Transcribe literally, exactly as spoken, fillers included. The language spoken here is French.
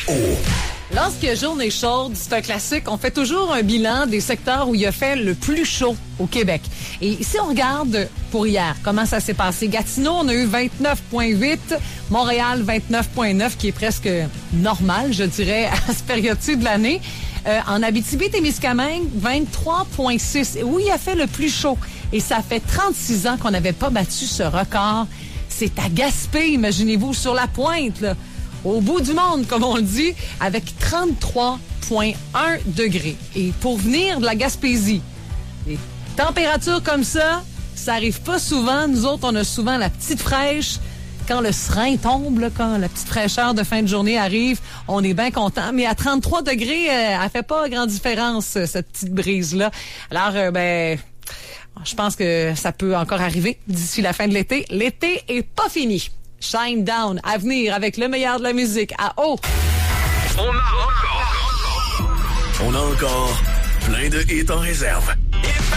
Lorsqu'il y a journée chaude, c'est un classique, on fait toujours un bilan des secteurs où il a fait le plus chaud au Québec. Et si on regarde pour hier, comment ça s'est passé? Gatineau, on a eu vingt-neuf virgule huit. Montréal, vingt-neuf virgule neuf, qui est presque normal, je dirais, à cette période-ci de l'année. Euh, en Abitibi-Témiscamingue, vingt-trois virgule six. Où il a fait le plus chaud. Et ça fait trente-six ans qu'on n'avait pas battu ce record. C'est à Gaspé, imaginez-vous, sur la pointe, là. Au bout du monde, comme on le dit, avec trente-trois virgule un degrés. Et pour venir de la Gaspésie, des températures comme ça, ça arrive pas souvent. Nous autres, on a souvent la petite fraîche. Quand le serein tombe, là, quand la petite fraîcheur de fin de journée arrive, on est bien content. Mais à trente-trois degrés, euh, elle fait pas grande différence, cette petite brise-là. Alors, euh, ben, je pense que ça peut encore arriver d'ici la fin de l'été. L'été est pas fini. Shine Down à venir avec le meilleur de la musique à haut. On a encore, on a encore plein de hits en réserve.